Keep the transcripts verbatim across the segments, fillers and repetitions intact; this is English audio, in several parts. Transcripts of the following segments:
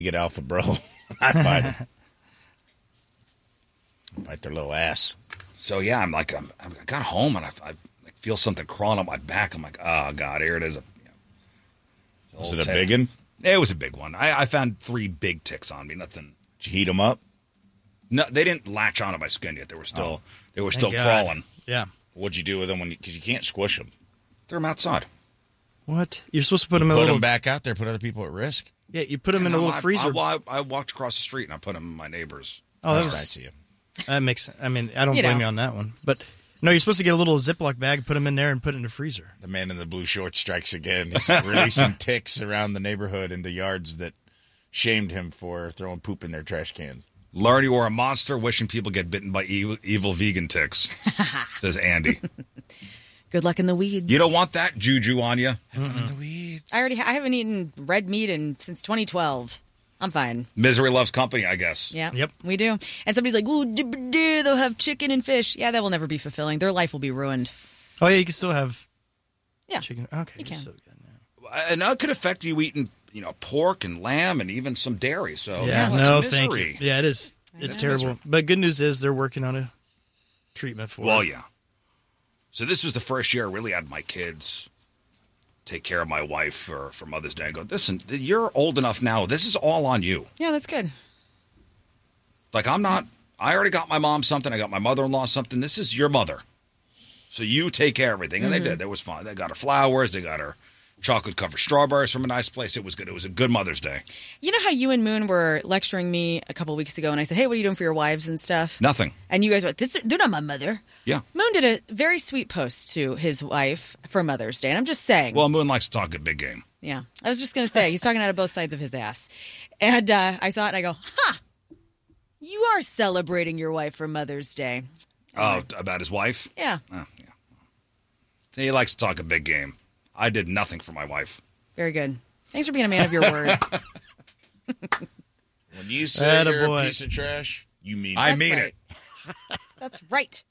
Get alpha, bro. I fight them. Bite their little ass. So, yeah, I'm like, I'm, I got home and I, I like feel something crawling up my back. I'm like, oh, God, here it is. A, you know, was it a big one? It was a big one. I, I found three big ticks on me. Nothing. Did you heat them up? No, they didn't latch onto my skin yet. They were still, oh. they were still Thank God. crawling. Yeah. What'd you do with them? when? Because you, you can't squish them. Threw them outside. What? You're supposed to put them you in put a little... them back out there, put other people at risk? Yeah, you put them in no, a little I, freezer. I, I, I walked across the street and I put them in my neighbor's. Oh, that was nice of you. That makes sense. I mean, I don't You blame know. you on that one. But, no, you're supposed to get a little Ziploc bag, put them in there, and put it in the freezer. The man in the blue shorts strikes again. He's releasing ticks around the neighborhood into yards that shamed him for throwing poop in their trash can. Learn you are a monster, wishing people get bitten by evil, evil vegan ticks, says Andy. Good luck in the weeds. You don't want that juju on you. Have fun in the weeds. I already. I haven't eaten red meat in since twenty twelve. I'm fine. Misery loves company, I guess. Yeah. Yep. We do. And somebody's like, "Ooh, they'll have chicken and fish." Yeah, that will never be fulfilling. Their life will be ruined. Oh, yeah, you can still have Yeah. chicken. Okay. You can. So good now. And that could affect you eating, you know, pork and lamb and even some dairy. So Yeah, that's no, misery. thank you. Yeah, it is. It's know. terrible. Misery. But good news is they're working on a treatment for Well, it. yeah. So this was the first year I really had my kids take care of my wife for, for Mother's Day. I go, listen, you're old enough now. This is all on you. Yeah, that's good. Like, I'm not, I already got my mom something. I got my mother-in-law something. This is your mother. So you take care of everything. And Mm-hmm. they did. That was fine. They got her flowers. They got her chocolate-covered strawberries from a nice place. It was good. It was a good Mother's Day. You know how you and Moon were lecturing me a couple weeks ago, and I said, "Hey, what are you doing for your wives and stuff?" Nothing. And you guys went, this, "They're not my mother." Yeah. Moon did a very sweet post to his wife for Mother's Day, and I'm just saying. Well, Moon likes to talk a big game. Yeah, I was just going to say, he's talking out of both sides of his ass. And uh, I saw it, and I go, "Ha! You are celebrating your wife for Mother's Day." Oh, about his wife? Yeah, Oh, yeah. He likes to talk a big game. I did nothing for my wife. very good. Thanks for being a man of your word. When you say Atta you're boy. a piece of trash, you mean I it. That's mean right. it. That's right.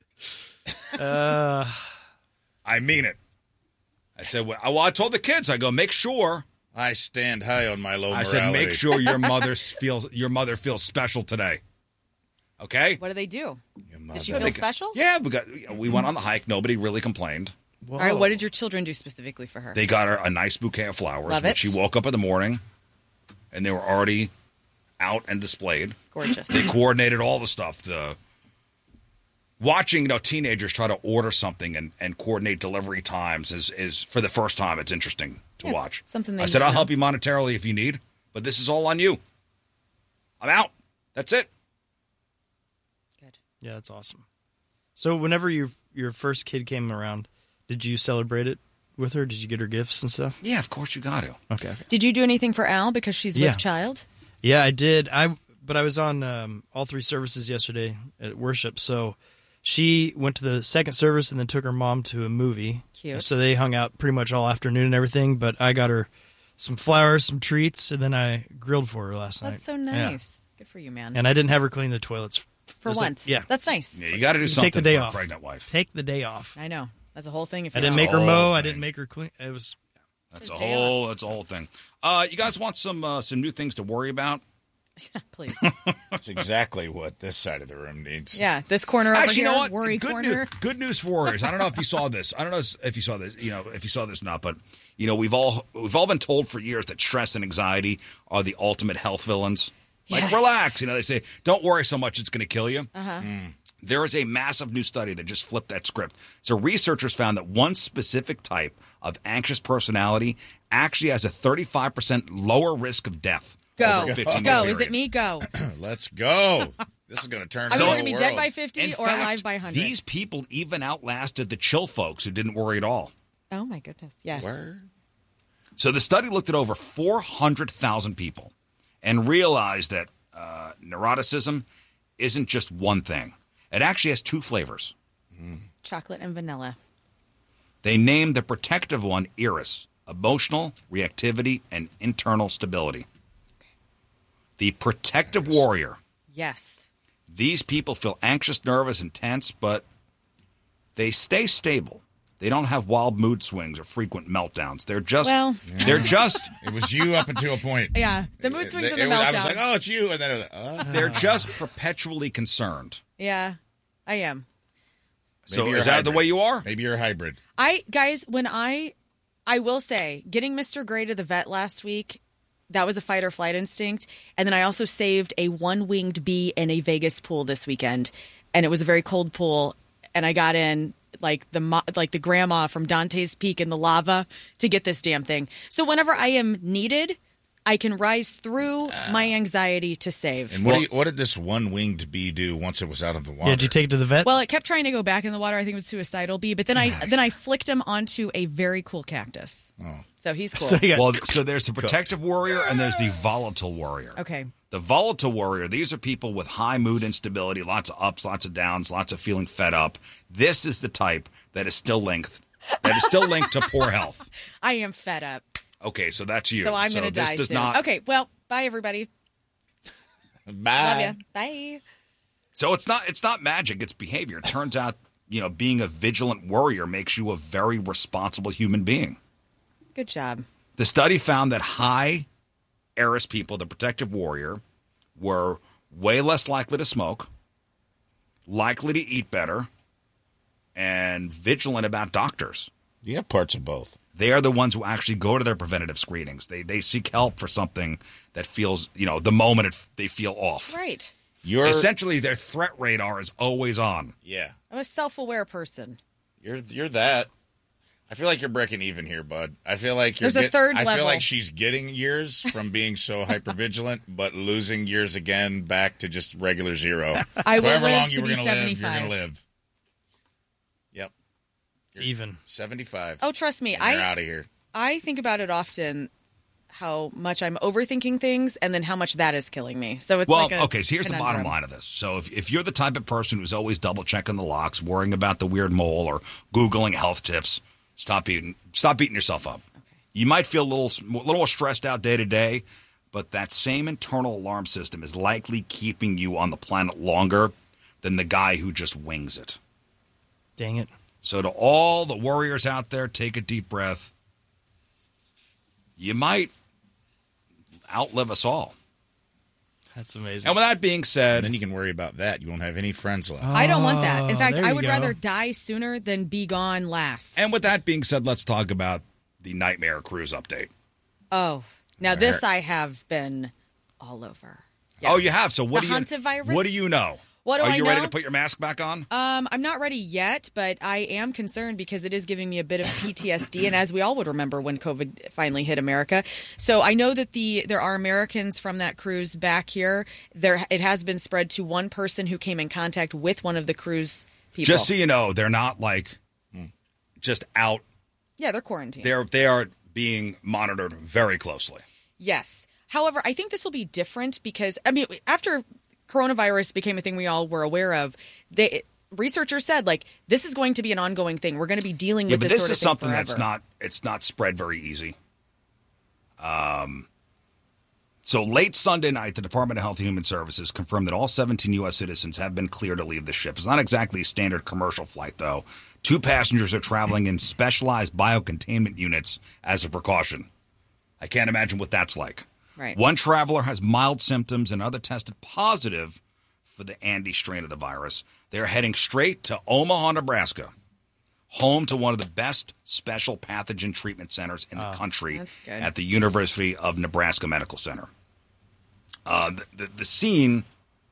Uh, I mean it. I said, well, I- well, I told the kids, I go, make sure. I stand high on my low I morality. said, make sure your mother feels your mother feels special today. Okay? What do they do? Your Did she mother- feel special? Yeah, we got. We went on the hike. Nobody really complained. All right, what did your children do specifically for her? They got her a nice bouquet of flowers. Love when it. She woke up in the morning, and they were already out and displayed. Gorgeous. They coordinated all the stuff. The watching, you know, teenagers try to order something and, and coordinate delivery times is, is for the first time. It's interesting to Yeah, it's watch. something they I said, need I'll to help know. you monetarily if you need, but this is all on you. I'm out. That's it. Good. yeah, that's awesome. So whenever your your first kid came around, did you celebrate it with her? Did you get her gifts and stuff? Yeah, of course you got to. Okay. okay. Did you do anything for Al because she's Yeah. with child? Yeah, I did. I but I was on um, all three services yesterday at worship. So she went to the second service and then took her mom to a movie. Cute. So they hung out pretty much all afternoon and everything. But I got her some flowers, some treats, and then I grilled for her last night. That's so Yeah. nice. Good for you, man. And I didn't have her clean the toilets. for It was like- once. yeah. That's nice. Yeah, you got to do You something take the day for off. a pregnant wife. Take the day off. I know. That's a whole thing. If I you're didn't out. make her whole mow. I thing. didn't make her clean. It was That's a Good day whole. That's a whole thing. Uh, you guys want some uh, some new things to worry about? Please. That's exactly what this side of the room needs. Yeah, this corner over Actually, here, you know what? worry good corner. News, good news for Warriors. I don't know if you saw this. I don't know if you saw this. You know, if you saw this or not. But you know, we've all we've all been told for years that stress and anxiety are the ultimate health villains. Like, Yes. relax. You know, they say, don't worry so much; it's going to kill you. Uh-huh. There is a massive new study that just flipped that script. So researchers found that one specific type of anxious personality actually has a thirty-five percent lower risk of death. Go. over a fifteen-year Go. Is period. it me? Go. Let's go. This is going to turn I'm the either whole going to be world. dead by fifty In or fact, alive by one hundred. These people even outlasted the chill folks who didn't worry at all. Oh, my goodness. Yeah. Word. So the study looked at over four hundred thousand people and realized that uh, neuroticism isn't just one thing. It actually has two flavors. Chocolate and vanilla. They named the protective one IRIS, emotional reactivity and internal stability. The protective warrior. Yes. These people feel anxious, nervous, and tense, but they stay stable. They don't have wild mood swings or frequent meltdowns. They're just, Well- they're just, It was you up until a point. Yeah, the mood swings It- and the it was- I was meltdown. like, oh, it's you. And then it was like, oh. they're just perpetually concerned. Yeah, I am. So Maybe you're is that the hybrid. way you are? Maybe you're a hybrid. I guys, when I, I will say, getting Mister Gray to the vet last week, that was a fight or flight instinct. And then I also saved a one-winged bee in a Vegas pool this weekend, and it was a very cold pool, and I got in like the mo- like the grandma from Dante's Peak in the lava to get this damn thing. So whenever I am needed, I can rise through my anxiety to save. And what, do you, what did this one-winged bee do once it was out of the water? Yeah, did you take it to the vet? Well, it kept trying to go back in the water. I think it was suicidal bee, but then I then I flicked him onto a very cool cactus. Oh. So he's cool. so you got, Well, so there's the protective warrior and there's the volatile warrior. Okay. The volatile warrior, these are people with high mood instability, lots of ups, lots of downs, lots of feeling fed up. This is the type that is still linked that is still linked to poor health. I am fed up. Okay, so that's you. So I'm going to this die does soon. not- Okay, well, bye everybody. Bye. Love ya. Bye. So it's not it's not magic, it's behavior. It turns out, you know, being a vigilant warrior makes you a very responsible human being. Good job. The study found that high Eris people, the protective warrior, were way less likely to smoke, likely to eat better, and vigilant about doctors. You have parts of both. They are the ones who actually go to their preventative screenings. They they seek help for something that feels, you know, the moment it, they feel off. Right. You're Essentially, their threat radar is always on. yeah. I'm a self-aware person. You're you're that. I feel like you're breaking even here, bud. I feel like you're There's a get- third I level. feel like she's getting years from being so hypervigilant, but losing years again back to just regular zero. I So will however live long to you were be gonna live, you're seventy-five. gonna live. Yep, it's even. seventy-five. Oh, trust me, And I you're out of here. I think about it often, how much I'm overthinking things, and then how much that is killing me. So it's Well, like a okay, so here's the bottom conundrum. line of this. So if, if you're the type of person who's always double checking the locks, worrying about the weird mole, or Googling health tips, stop beating stop beating yourself up. You might feel a little, a little more stressed out day to day, but that same internal alarm system is likely keeping you on the planet longer than the guy who just wings it. Dang it. So to all the warriors out there, take a deep breath. You might outlive us all. That's amazing. And with that being And said, then you can worry about that. You won't have any friends left. I don't want that. In Oh, fact, there I you would go. rather die sooner than be gone last. and with that being said, let's talk about the Nightmare Cruise update. Oh, now this I have been all over. Oh, you have. So what The do you hantavirus? What do you know? What do Are I you ready know? to put your mask back on? Um, I'm not ready yet, but I am concerned because it is giving me a bit of P T S D, and as we all would remember when COVID finally hit America. So I know that the there are Americans from that cruise back here. There, it has been spread to one person who came in contact with one of the cruise people. Just so you know, they're not like just out. yeah, they're quarantined. They're they are being monitored very closely. Yes. However, I think this will be different because, I mean, after coronavirus became a thing we all were aware of, they researchers said, like, this is going to be an ongoing thing. We're going to be dealing Yeah, with but this, this sort is of thing something that's forever. not it's not spread very easy. Um. So late Sunday night, the Department of Health and Human Services confirmed that all seventeen U S citizens have been cleared to leave the ship. It's not exactly a standard commercial flight, though. Two passengers are traveling in specialized biocontainment units as a precaution. I can't imagine what that's like. Right. One traveler has mild symptoms and another tested positive for the Andes strain of the virus. They're heading straight to Omaha, Nebraska, home to one of the best special pathogen treatment centers in the country that's good. at the University of Nebraska Medical Center. Uh, the, the, the scene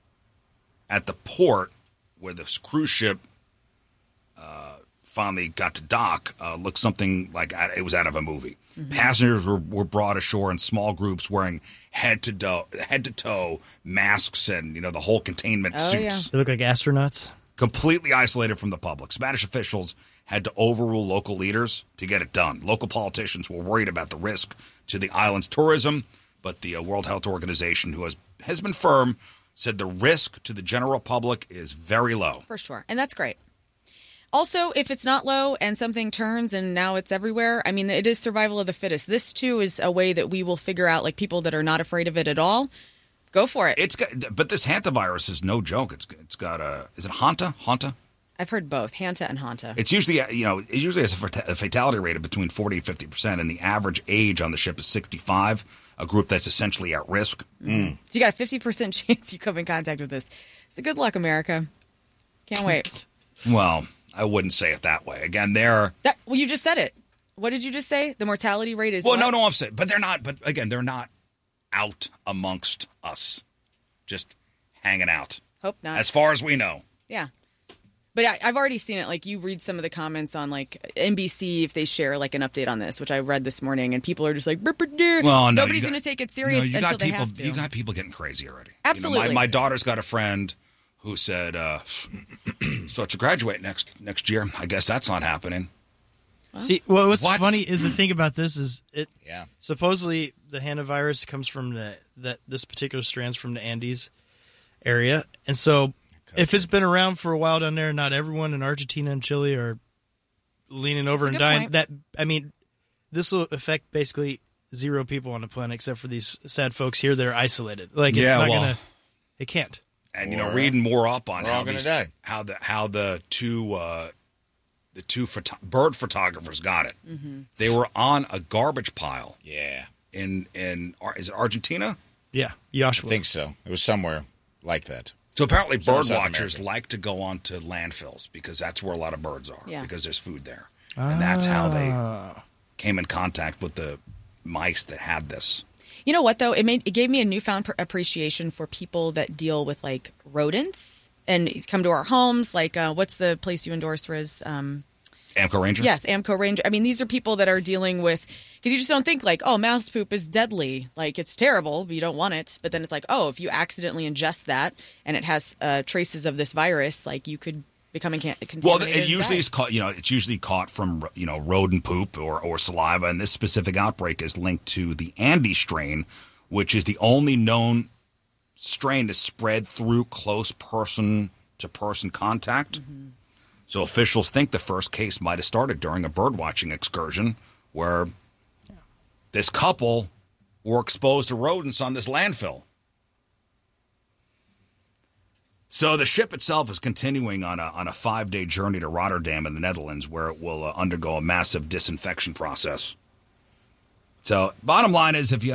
at the port where this cruise ship uh, finally got to dock uh, looked something like it was out of a movie. Mm-hmm. Passengers were, were brought ashore in small groups wearing head to do, head to toe masks and you know the whole containment Oh, suits, They look like astronauts. completely isolated from the public. Spanish officials had to overrule local leaders to get it done. Local politicians were worried about the risk to the island's tourism, but the uh, World Health Organization, who has has been firm, said the risk to the general public is very low. For sure. And that's great. Also, if it's not low and something turns and now it's everywhere, I mean, it is survival of the fittest. This, too, is a way that we will figure out, like, people that are not afraid of it at all, go for it. It's got, but this hantavirus is no joke. It's it's got a is it Hanta Hanta? I've heard both, Hanta and Hanta. It's usually, you know, it usually has a fat- a fatality rate of between forty and fifty percent, and the average age on the ship is sixty-five, a group that's essentially at risk. Mm. So you got a fifty percent chance you come in contact with this. So good luck, America. Can't wait. Well, I wouldn't say it that way. Again, they're... That, well, you just said it. What did you just say? The mortality rate is Well, what? no, no, I'm saying, but they're not, but again, they're not out amongst us, just hanging out. Hope not. As far as we know. Yeah. But I, I've already seen it. Like, you read some of the comments on, like, N B C if they share, like, an update on this, which I read this morning, and people are just like, well, no, nobody's going to take it serious no, you until got they people, have to. You got people getting crazy already. Absolutely. You know, my, my daughter's got a friend who said, uh, so to graduate next next year, I guess that's not happening. See, well, what's What? funny is the thing about this is it. Yeah. Supposedly, the hantavirus comes from the that this particular strand's from the Andes area, and so if it's been around for a while down there, not everyone in Argentina and Chile are leaning over That's a and good dying. point. That I mean, this will affect basically zero people on the planet except for these sad folks here that are isolated. Like it's Yeah, not well- gonna, it can't. And you Or know, reading more up on we're how all gonna these, die. how the how the two uh, the two photo- bird photographers got it. Mm-hmm. They were on a garbage pile Yeah. in in Ar- is it Argentina? Yeah, I Joshua. think so. It was somewhere like that. So apparently, Some in bird South watchers America. like to go onto landfills because that's where a lot of birds are. Yeah. Because there's food there, and that's how Ah. they came in contact with the mice that had this. You know what, though? It made it gave me a newfound pr- appreciation for people that deal with, like, rodents and come to our homes. Like, uh, what's the place you endorse, Riz? Um, Amco Ranger. yes, Amco Ranger. I mean, these are people that are dealing with, because you just don't think, like, oh, mouse poop is deadly. Like, it's terrible, but you don't want it. But then it's like, oh, if you accidentally ingest that and it has uh, traces of this virus, like, you could become can- contaminated. Well, and it usually die. is caught. You know, it's usually caught from you know rodent poop or, or saliva, and this specific outbreak is linked to the Andes strain, which is the only known strain to spread through close person to person contact. Mm-hmm. So officials think the first case might have started during a bird watching excursion where this couple were exposed to rodents on this landfill. So the ship itself is continuing on a on a five day journey to Rotterdam in the Netherlands, where it will uh, undergo a massive disinfection process. So bottom line is, if you,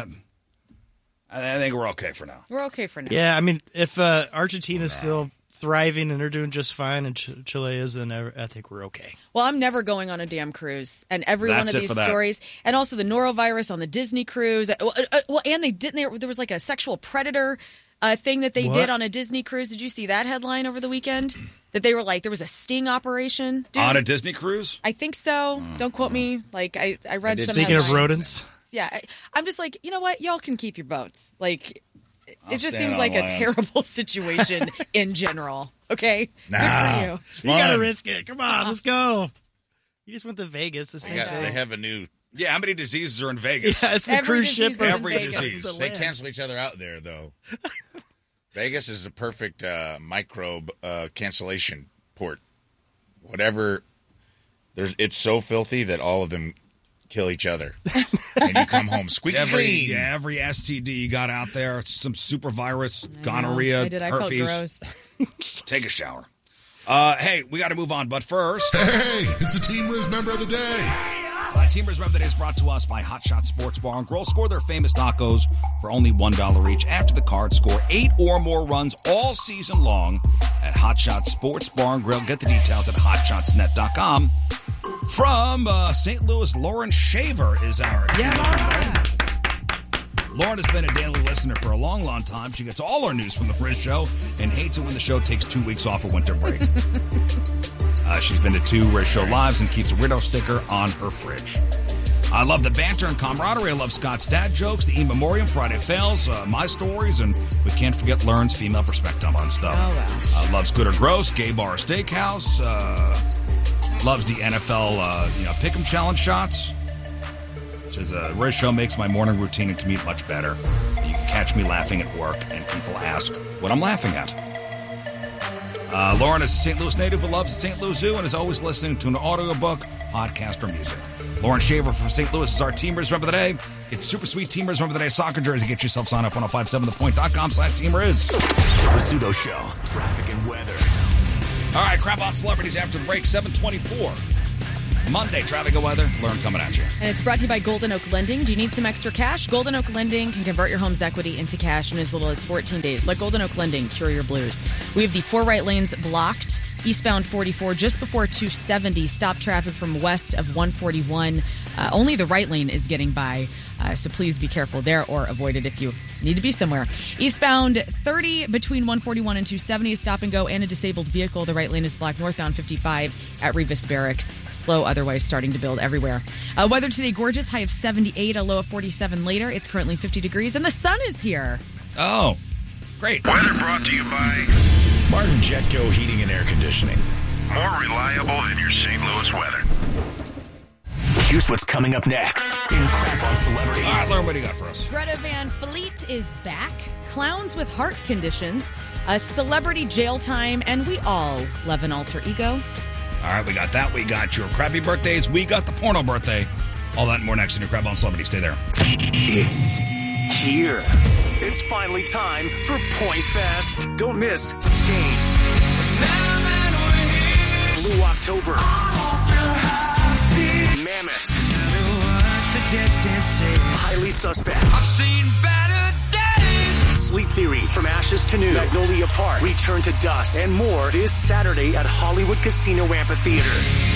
I think we're okay for now. We're okay for now. Yeah, I mean, if uh, Argentina's still thriving and they're doing just fine, and Ch- Chile is, then I, I think we're okay. Well, I'm never going on a damn cruise. And every That's one of it these for that. stories, and also the norovirus on the Disney cruise. Uh, uh, well, and they didn't. There, there was like a sexual predator uh, thing that they What? did on a Disney cruise. Did you see that headline over the weekend? That they were like, there was a sting operation. Dude, On a Disney cruise? I think so. Don't quote me. Like I, I read did some. Speaking of headline. rodents, Yeah, I, I'm just like, you know what? Y'all can keep your boats. Like, it I'll just stand seems on like a land. terrible situation in general. Okay, Nah. good for you. It's you gotta fun. risk it. Come on, let's go. You just went to Vegas. The They, same got- thing. they have a new. Yeah, how many diseases are in Vegas? Yeah, it's the Every cruise disease ship. is in Every Vegas. disease. The They land. cancel each other out there, though. Vegas is the perfect uh, microbe uh, cancellation port. Whatever, there's it's so filthy that all of them kill each other, and you come home squeaky Every, clean. yeah, every S T D you got out there, some super virus, I know. gonorrhea, I did. I felt herpes. gross. Take a shower. Uh, hey, we got to move on, but first, Hey, it's the Team Riz member of the day. uh, Team Riz Member Today is brought to us by Hot Shot Sports Bar and Grill. Score their famous tacos for only one dollar each. After the card, score eight or more runs all season long at Hot Shot Sports Bar and Grill. Get the details at hot shots net dot com. From uh, Saint Louis, Lauren Shaver is our Team Riz Member today. Lauren has been a daily listener for a long, long time. She gets all her news from the Riz Show and hates it when the show takes two weeks off for winter break. uh, she's been to two Riz Show lives and keeps a weirdo sticker on her fridge. I love the banter and camaraderie. I love Scott's dad jokes, the in memoriam, Friday fails, uh, my stories, and we can't forget Lauren's female perspective on stuff. Oh, wow. Uh, loves Good or Gross, Gay Bar Steakhouse. Uh, loves the N F L, uh, you know, Pick'em Challenge shots. Says, uh, Riz Show makes my morning routine and commute much better. You can catch me laughing at work, and people ask what I'm laughing at. Uh, Lauren is a Saint Louis native who loves the Saint Louis Zoo and is always listening to an audiobook, podcast, or music. Lauren Shaver from Saint Louis is our Team Riz Member of the Day. Get super sweet Team Riz Member of the Day soccer jersey. Get yourself signed up on ten fifty-seven the point dot com slash Team Riz. Rizzuto Show, traffic and weather. All right, crap on celebrities after the break, seven twenty-four. Monday, traffic and weather. Learn coming at you. And it's brought to you by Golden Oak Lending. Do you need some extra cash? Golden Oak Lending can convert your home's equity into cash in as little as fourteen days. Let Golden Oak Lending cure your blues. We have the four right lanes blocked. Eastbound forty-four, just before two seventy. Stop traffic from west of one forty-one. Uh, only the right lane is getting by. Uh, so please be careful there or avoid it if you need to be somewhere. Eastbound thirty between one forty-one and two seventy is stop and go and a disabled vehicle. The right lane is blocked. Northbound fifty-five at Revis Barracks. Slow otherwise, starting to build everywhere. Uh, weather today, gorgeous. High of seventy-eight, a low of forty-seven later. It's currently fifty degrees and the sun is here. Oh, great. Weather brought to you by Martin Jetco Heating and Air Conditioning. more reliable than your Saint Louis weather. Here's what's coming up next in Crap on Celebrities. All right, Lauren, what do you got for us? Greta Van Fleet is back. Clowns with heart conditions. A celebrity jail time. And we all love an alter ego. All right, we got that. We got your crappy birthdays. We got the porno birthday. All that and more next in your Crap on Celebrity. Stay there. It's here. It's finally time for Point Fest. Don't miss Stain, Blue October, Mammoth, Highly Suspect, I've seen better days. Sleep Theory, From Ashes to New, Magnolia Park, Return to Dust, and more this Saturday at Hollywood Casino Amphitheater.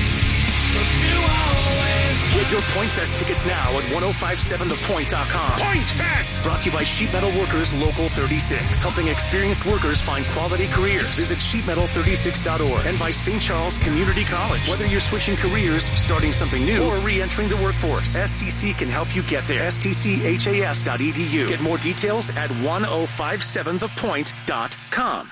Get your Point Fest tickets now at ten fifty-seven the point dot com. Point Fest! Brought to you by Sheet Metal Workers Local thirty-six. Helping experienced workers find quality careers. Visit sheet metal thirty-six dot org. And by Saint Charles Community College. Whether you're switching careers, starting something new, or re-entering the workforce, S C C can help you get there. S T C H A S dot E D U. Get more details at ten fifty-seven the point dot com.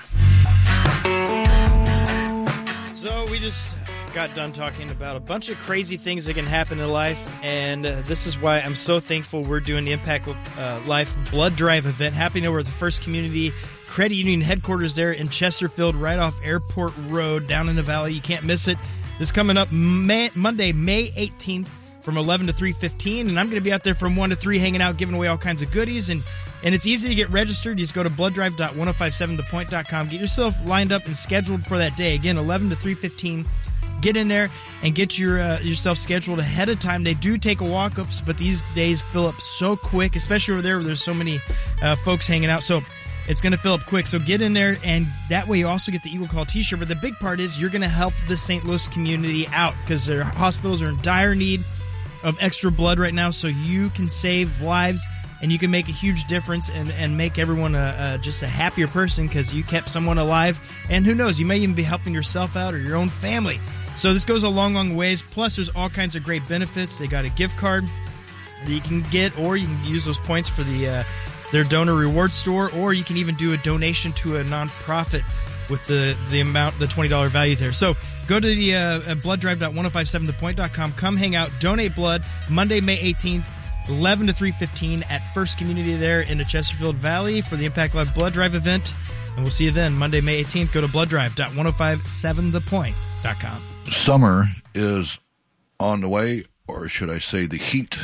So we just got done talking about a bunch of crazy things that can happen in life, and uh, this is why I'm so thankful we're doing the Impact uh, Life Blood Drive event happening over at the First Community Credit Union headquarters there in Chesterfield, right off Airport Road down in the valley. You can't miss it. This is coming up May, Monday, May eighteenth from eleven to three fifteen, and I'm going to be out there from one to three hanging out, giving away all kinds of goodies, and And it's easy to get registered. You just go to blood drive dot ten fifty-seven the point dot com. Get yourself lined up and scheduled for that day. Again, eleven to three fifteen. Get in there and get your uh, yourself scheduled ahead of time. They do take a walk-ups, but these days fill up so quick, especially over there where there's so many uh, folks hanging out. So it's going to fill up quick. So get in there, and that way you also get the Eagle Call t-shirt. But the big part is you're going to help the Saint Louis community out because their hospitals are in dire need of extra blood right now, so you can save lives. And you can make a huge difference and, and make everyone a, a, just a happier person because you kept someone alive. And who knows, you may even be helping yourself out or your own family. So this goes a long, long ways. Plus, there's all kinds of great benefits. They got a gift card that you can get, or you can use those points for the uh, their donor reward store, or you can even do a donation to a nonprofit with the, the amount, the twenty dollars value there. So go to the uh, blood drive dot ten fifty-seven the point dot com. Come hang out. Donate blood Monday, May eighteenth. eleven to three fifteen at First Community there in the Chesterfield Valley for the Impact Live Blood Drive event. And we'll see you then, Monday, May eighteenth. Go to blood drive dot ten fifty-seven the point dot com. Summer is on the way, or should I say the heat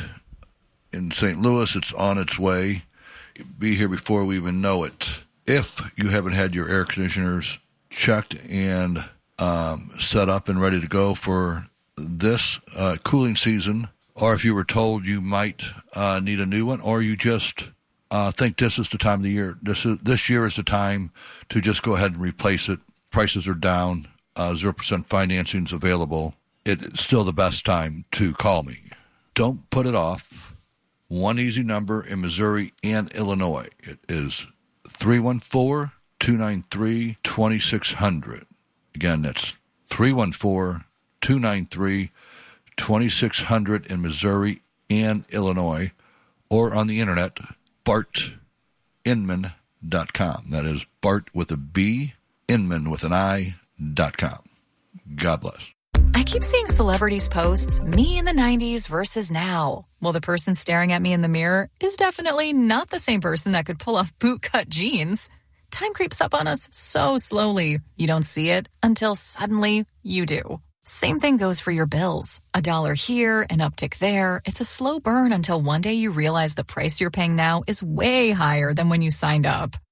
in Saint Louis, it's on its way. Be here before we even know it. If you haven't had your air conditioners checked and um, set up and ready to go for this uh, cooling season, or if you were told you might uh, need a new one, or you just uh, think this is the time of the year, this is, this year is the time to just go ahead and replace it. Prices are down, uh, zero percent financing is available. It's still the best time to call me. Don't put it off. One easy number in Missouri and Illinois. It is three one four, two nine three, two six zero zero. Again, that's three one four, two nine three, two six zero zero in Missouri and Illinois, or on the internet, bart inman dot com. That is Bart with a B, Inman with an I, dot com. God bless. I keep seeing celebrities posts, me in the nineties versus now. Well, the person staring at me in the mirror is definitely not the same person that could pull off bootcut jeans. Time creeps up on us so slowly. You don't see it until suddenly you do. Same thing goes for your bills. A dollar here, an uptick there. It's a slow burn until one day you realize the price you're paying now is way higher than when you signed up.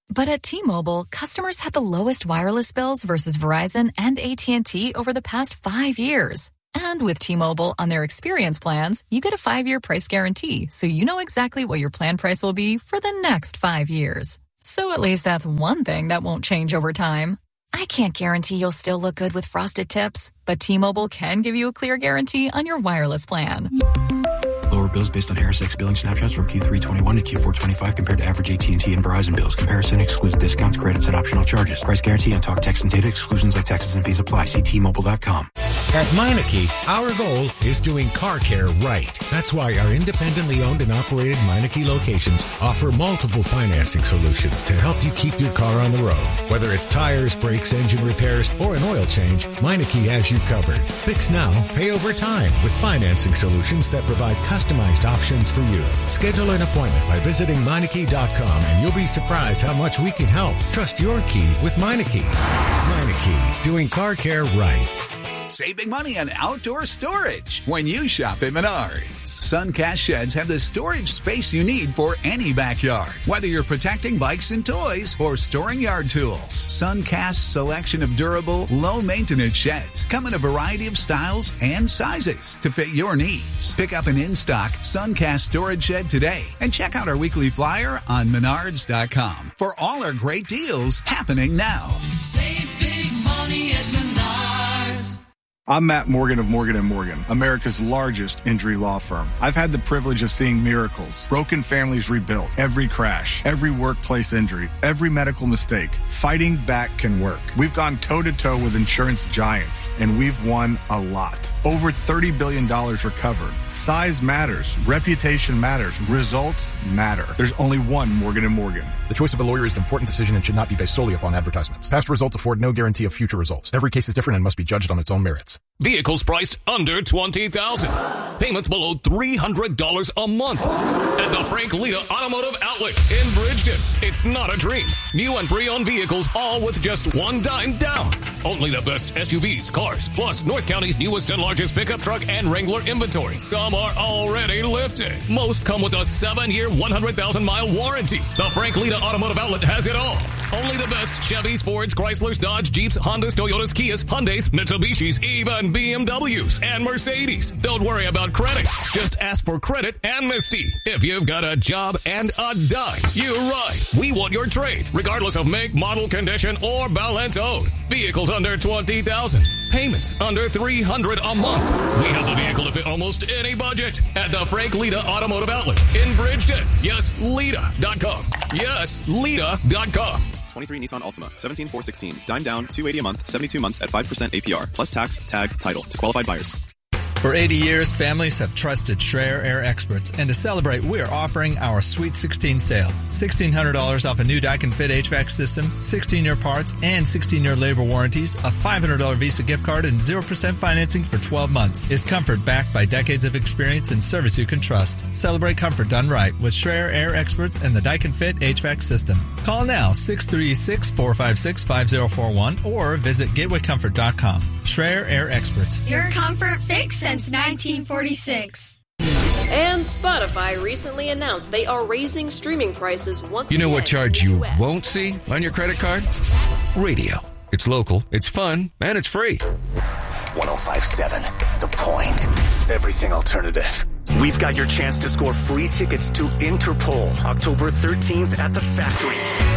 But at T-Mobile, customers had the lowest wireless bills versus Verizon and A T and T over the past five years. And with T-Mobile on their experience plans, you get a five-year price guarantee, so you know exactly what your plan price will be for the next five years. So at least that's one thing that won't change over time. I can't guarantee you'll still look good with frosted tips, but T-Mobile can give you a clear guarantee on your wireless plan. Lower bills based on Harris X billing snapshots from Q three twenty-one to Q four twenty-five compared to average A T and T and Verizon bills. Comparison excludes discounts, credits, and optional charges. Price guarantee on talk, text, and data exclusions like taxes and fees apply. See T Mobile dot com. At Meineke, our goal is doing car care right. That's why our independently owned and operated Meineke locations offer multiple financing solutions to help you keep your car on the road. Whether it's tires, brakes, engine repairs, or an oil change, Meineke has you covered. Fix now, pay over time with financing solutions that provide customized options for you. Schedule an appointment by visiting Meineke dot com and you'll be surprised how much we can help. Trust your key with Meineke. Meineke, doing car care right. Save big money on outdoor storage when you shop at Menards. Suncast sheds have the storage space you need for any backyard. Whether you're protecting bikes and toys or storing yard tools, Suncast's selection of durable, low-maintenance sheds come in a variety of styles and sizes to fit your needs. Pick up an in-stock Suncast storage shed today and check out our weekly flyer on Menards dot com for all our great deals happening now. Save big money at Menards. I'm Matt Morgan of Morgan and Morgan, America's largest injury law firm. I've had the privilege of seeing miracles, broken families rebuilt, every crash, every workplace injury, every medical mistake. Fighting back can work. We've gone toe-to-toe with insurance giants, and we've won a lot. Over thirty billion dollars recovered. Size matters. Reputation matters. Results matter. There's only one Morgan and Morgan. The choice of a lawyer is an important decision and should not be based solely upon advertisements. Past results afford no guarantee of future results. Every case is different and must be judged on its own merits. Vehicles priced under twenty thousand dollars. Payments below three hundred dollars a month. At the Frank Lita Automotive Outlet in Bridgeton. It's not a dream. New and pre-owned vehicles, all with just one dime down. Only the best S U Vs, cars, plus North County's newest and largest pickup truck and Wrangler inventory. Some are already lifted. Most come with a seven-year, one hundred thousand mile warranty. The Frank Lita Automotive Outlet has it all. Only the best Chevys, Fords, Chryslers, Dodge, Jeeps, Hondas, Toyotas, Kias, Hyundais, Mitsubishis, even B M Ws and Mercedes. Don't worry about credit. Just ask for credit amnesty. If you've got a job and a dime, you're right. We want your trade, regardless of make, model, condition, or balance owed. Vehicles under twenty thousand dollars. Payments under three hundred dollars a month. We have the vehicle to fit almost any budget at the Frank Lita Automotive Outlet in Bridgeton. Yes, Lita dot com. Yes, Lita dot com. twenty-three Nissan Altima, seventeen four sixteen, dime down, two hundred eighty a month, seventy-two months at five percent A P R, plus tax, tag, title to qualified buyers. For eighty years, families have trusted Schreier Air Experts, and to celebrate, we are offering our Sweet sixteen sale. sixteen hundred dollars off a new Daikin Fit H V A C system, sixteen-year parts, and sixteen-year labor warranties, a five hundred dollars Visa gift card, and zero percent financing for twelve months. It's comfort backed by decades of experience and service you can trust. Celebrate comfort done right with Schreier Air Experts and the Daikin Fit H V A C system. Call now, six three six, four five six, five zero four one, or visit gateway comfort dot com. Schreier Air Experts. Your comfort fix since nineteen forty-six. And Spotify recently announced they are raising streaming prices once You know again what charge you in the U S. won't see on your credit card? Radio. It's local, it's fun, and it's free. one oh five point seven, The Point. Everything alternative. We've got your chance to score free tickets to Interpol, October thirteenth at the Factory.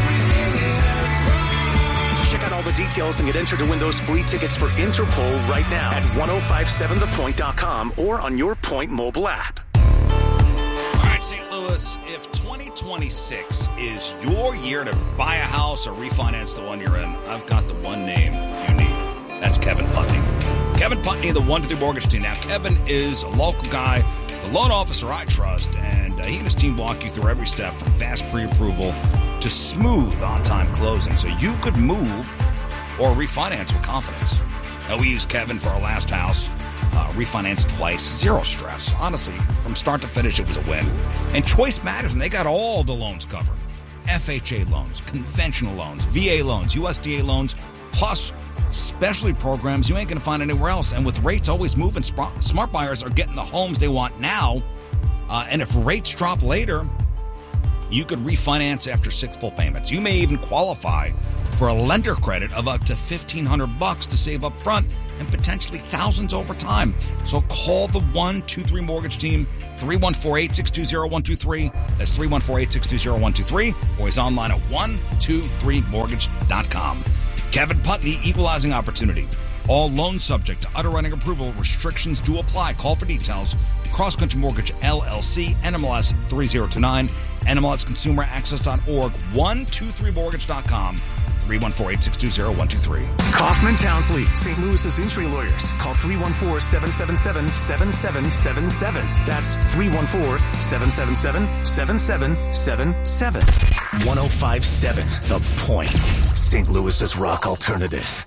Check out all the details and get entered to win those free tickets for Interpol right now at ten fifty-seven the point dot com or on your Point mobile app. All right, Saint Louis, if twenty twenty-six is your year to buy a house or refinance the one you're in, I've got the one name you need. That's Kevin Putney. Kevin Putney, the one to the mortgage team. Now, Kevin is a local guy, the loan officer I trust, and uh, he and his team walk you through every step from fast pre-approval to smooth on-time closing, so you could move or refinance with confidence. Now, we used Kevin for our last house, uh, refinanced twice, zero stress. Honestly, from start to finish, it was a win. And choice matters, and they got all the loans covered. F H A loans, conventional loans, V A loans, U S D A loans, plus specialty programs you ain't going to find anywhere else. And with rates always moving, smart buyers are getting the homes they want now. Uh, and if rates drop later, You could refinance after six full payments. You may even qualify for a lender credit of up to fifteen hundred bucks to save up front and potentially thousands over time. So call the one two three Mortgage Team, three one four, eight six two, zero one two three. That's three one four, eight six two, zero one two three. Or he's online at one two three mortgage dot com. Kevin Putney, Equalizing Opportunity. All loans subject to underwriting approval. Restrictions do apply. Call for details. Cross Country Mortgage, L L C, N M L S three zero two nine, N M L S consumer access dot org, one two three mortgage dot com, three one four, eight six two, zero one two three. Kaufman Townsley, Saint Louis's injury lawyers. Call three one four, seven seven seven, seven seven seven seven. That's three one four, seven seven seven, seven seven seven seven. one oh five point seven The Point, Saint Louis's rock alternative.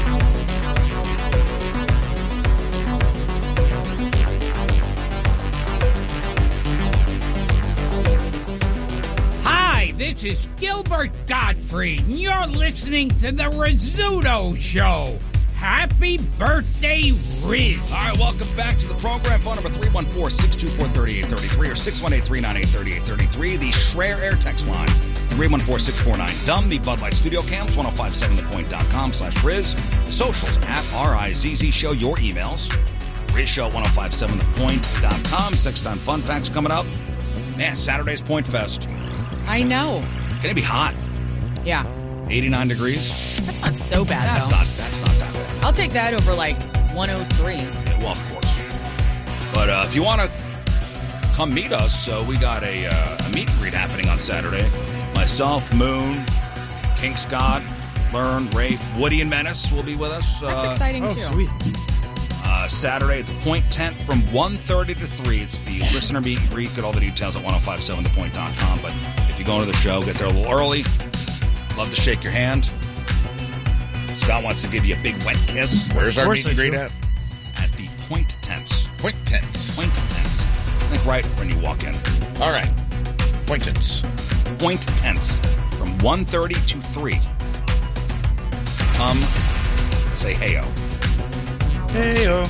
This is Gilbert Gottfried, and you're listening to The Rizzuto Show. Happy birthday, Riz. All right, welcome back to the program. Phone number three one four, six two four, three eight three three or six one eight, three nine eight, three eight three three. The Schreier Air text line, three one four, six four nine, D U M. The Bud Light Studio Cams, ten fifty-seven the point dot com slash Riz. The socials, at R I Z Z Show. Your emails, Riz Show, ten fifty-seven the point dot com. Six-time fun facts coming up. Man, Saturday's Point Fest. I know. Gonna be hot. Yeah. eighty-nine degrees. That's not so bad, That's though. not, that's not that bad. I'll take that over, like, one oh three. Yeah, well, of course. But uh, if you want to come meet us, uh, we got a, uh, a meet and greet happening on Saturday. Myself, Moon, King Scott, Learn, Rafe, Woody, and Menace will be with us. That's uh, exciting, Oh, too. sweet. Uh, Saturday at the Point tent from one thirty to three. It's the listener meet and greet. Get all the details at ten fifty-seven the point dot com. But if you go to the show, get there a little early. Love to shake your hand. Scott wants to give you a big wet kiss. Where's our Of meet course and I greet do. at? At the Point tents. Point Tents. Point tents. I think right when you walk in. All right. Point Tents. Point tents from one thirty to three. Come say heyo. Hey-o.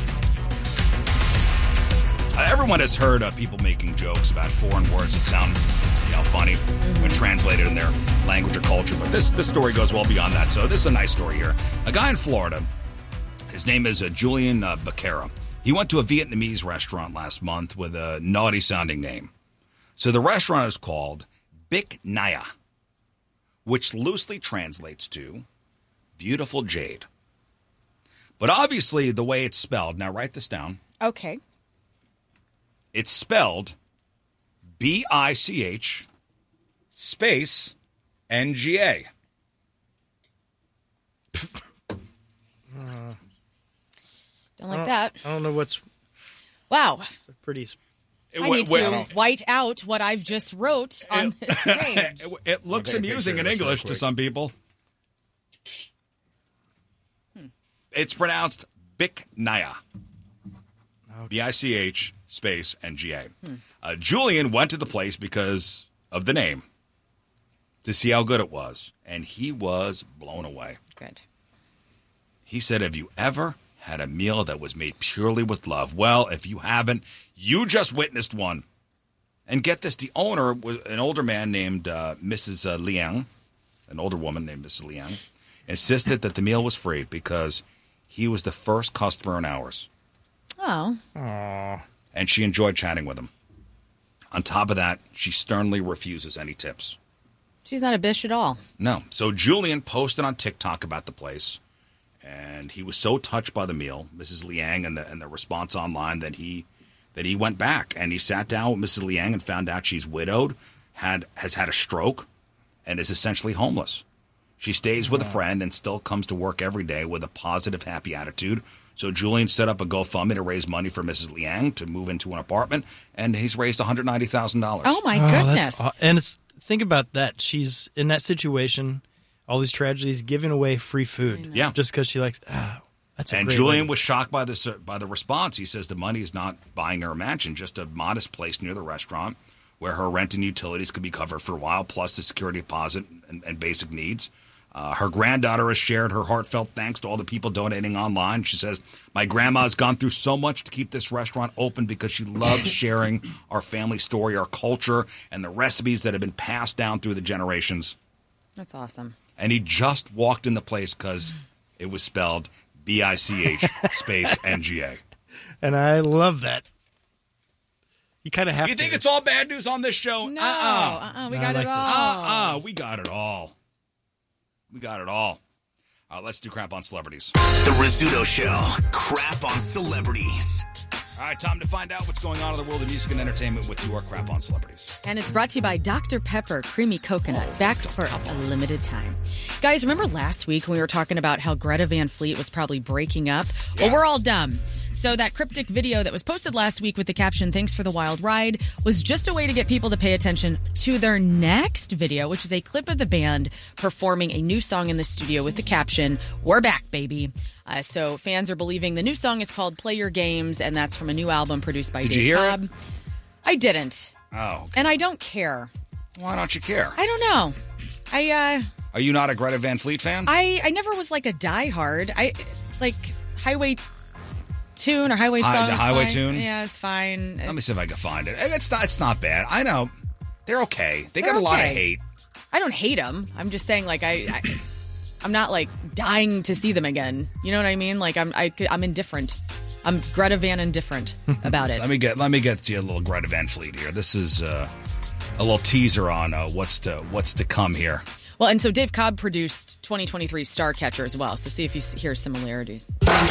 Uh, everyone has heard uh, people making jokes about foreign words that sound, you know, funny when translated in their language or culture. But this this story goes well beyond that. So this is a nice story here. A guy in Florida, his name is uh, Julian uh, Becerra. He went to a Vietnamese restaurant last month with a naughty-sounding name. So the restaurant is called Bic Naya, which loosely translates to Beautiful Jade. But obviously the way it's spelled, now write this down. Okay. It's spelled B I C H space N G A. Uh, Don't like that. I don't know what's Wow. it's a pretty. I need to white out what I've just wrote on this page. It, it looks amusing in English to some people. Hmm. It's pronounced Bic Naya. B I C H space N G A. Hmm. Uh, Julian went to the place because of the name to see how good it was, and he was blown away. Good. He said, have you ever had a meal that was made purely with love? Well, if you haven't, you just witnessed one. And get this, the owner was an older man named uh, Missus Uh, Liang, an older woman named Missus Liang, insisted that the meal was free because he was the first customer in hours. Oh. Aww. And she enjoyed chatting with him. On top of that, she sternly refuses any tips. She's not a bitch at all. No. So Julian posted on TikTok about the place, and he was so touched by the meal, Missus Liang, and the and the response online that he that he went back and he sat down with Missus Liang and found out she's widowed, had has had a stroke, and is essentially homeless. She stays with a friend and still comes to work every day with a positive, happy attitude. So Julian set up a GoFundMe to raise money for Missus Liang to move into an apartment, and he's raised one hundred ninety thousand dollars. Oh, my Oh, goodness. that's aw- and it's think about that. She's in that situation, all these tragedies, giving away free food. Yeah. Just because she likes. Ah, that's a And great Julian way. was shocked by this uh, by the response. He says the money is not buying her a mansion, just a modest place near the restaurant where her rent and utilities could be covered for a while, plus the security deposit and, and basic needs. Uh, her granddaughter has shared her heartfelt thanks to all the people donating online. She says, my grandma has gone through so much to keep this restaurant open because she loves sharing our family story, our culture, and the recipes that have been passed down through the generations. That's awesome. And he just walked in the place because it was spelled B I C H space N G A. And I love that. You kind of have you to. You think it's all bad news on this show? No. Uh-uh. Uh-uh. We No, got I it like all. this. Uh-uh. We got it all. We got it all. Uh, let's do crap on celebrities. The Rizzuto Show. Crap on celebrities. All right, time to find out what's going on in the world of music and entertainment with your crap on celebrities. And it's brought to you by Doctor Pepper Creamy Coconut, back for a limited time. Guys, remember last week when we were talking about how Greta Van Fleet was probably breaking up? Yeah. Well, we're all dumb. So that cryptic video that was posted last week with the caption, "Thanks for the wild ride," was just a way to get people to pay attention to their next video, which is a clip of the band performing a new song in the studio with the caption, "We're back, baby." Uh, so fans are believing the new song is called Play Your Games, and that's from a new album produced by Did Dave you hear Cobb. it? I didn't. Oh. And I don't care. Why don't you care? I don't know. I, uh... Are you not a Greta Van Fleet fan? I, I never was like a diehard. I like Highway Tune or Highway Hi- Song. the is Highway fine. Tune? Yeah, it's fine. Let me see if I can find it. It's not. It's not bad. I know. They're okay. They They're got a lot of okay. hate. I don't hate them. I'm just saying, like I, I I'm not like dying to see them again. You know what I mean? Like I'm I, could- I'm indifferent. I'm Greta Van indifferent about it. Let me get. Let me get to you a little Greta Van Fleet here. This is uh, a little teaser on uh, what's to what's to come here. Well, and so Dave Cobb produced twenty twenty-three Starcatcher as well. So see if you s- hear similarities. Back